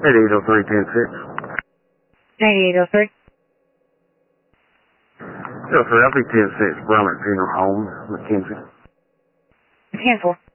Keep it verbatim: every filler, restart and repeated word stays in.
eighty-eight oh three, ten six. ninety-eight oh three. oh three, I'll be ten six, Brummett Funeral Home, McKenzie. ten four.